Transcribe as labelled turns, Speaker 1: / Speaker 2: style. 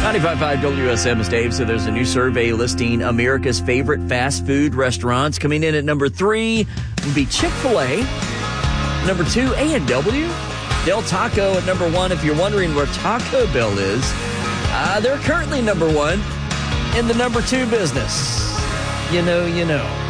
Speaker 1: 95.5 WSM is Dave. So there's a new survey listing America's favorite fast food restaurants. Coming in at number 3 would be Chick-fil-A. Number 2, A&W. Del Taco at number 1. If you're wondering where Taco Bell is, they're currently number 1 in the number 2 business. You know.